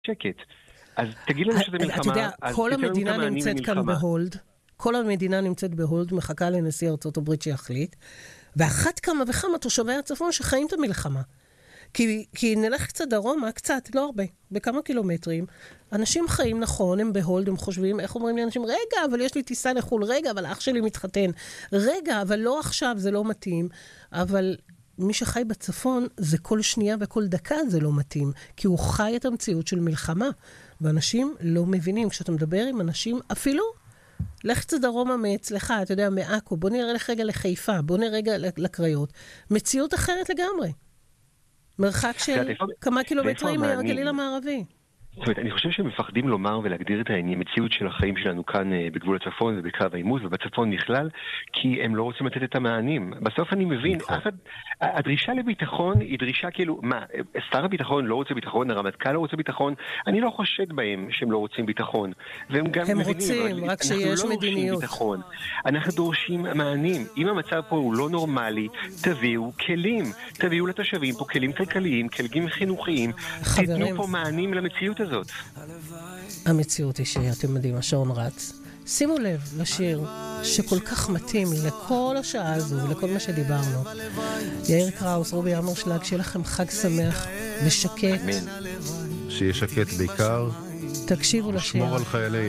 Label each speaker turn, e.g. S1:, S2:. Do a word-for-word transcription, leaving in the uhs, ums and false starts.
S1: שקט. אז תגיד לנו שזה מלחמה.
S2: אתה יודע, כל המדינה נמצאת כאן בהולד, כל המדינה נמצאת בהולד, מחכה לנשיא ארצות הברית שיחליט, ואחת כמה וכמה תושבי הצפון שחיים את המלחמה. כי, כי נלך קצת דרומה, קצת, לא הרבה, בכמה קילומטרים, אנשים חיים נכון, הם בהולד, הם חושבים, איך אומרים לי אנשים, רגע, אבל יש לי טיסה לחול, רגע, אבל אח שלי מתחתן, רגע, אבל לא עכשיו, זה לא מתאים, אבל מי שחי בצפון, זה כל שנייה וכל דקה זה לא מתאים, כי הוא חי את המציאות של מלחמה, ואנשים לא מבינים, כשאתה מדבר עם אנשים, אפילו, לך קצת דרומה מאצלך, אתה יודע, מעכו, בוא נראה לך רגע לחיפה, בוא נראה רגע לקריות, מציאות אחרת לגמרי. מרחק של כמה קילומטרים מהגליל המערבי.
S1: זאת אומרת, אני חושב שהם מפחדים לומר ולהגדיר את המציאות של החיים שלנו כאן בגבול הצפון ובקו העימות ובצפון נכלל, כי הם לא רוצים לתת את המענים. בסוף אני מבין, הדרישה לביטחון היא דרישה כאילו, מה, שר הביטחון לא רוצה ביטחון, הרמטכ"ל לא רוצה ביטחון, אני לא חושד בהם שהם לא רוצים ביטחון. והם גם
S2: הם
S1: מבינים,
S2: רוצים, רק שיש מדיניות.
S1: אנחנו דורשים מענים. אם המצב פה הוא לא נורמלי, תביאו כלים. תביאו לתושבים פה כלים כלכליים, כלים חינוכיים. תיתנו פה מענים למציאות הזאת.
S2: המציאות היא שאתם יודעים, השעון רץ. שימו לב לשיר שכל כך מתאים לכל השעה הזו ולכל מה שדיברנו. יאיר קראוס, רובי אמרשלג, שיהיה לכם חג שמח ושקט.
S3: שיהיה שקט בעיקר.
S2: תקשיבו לשיר.
S3: שמור על חיילי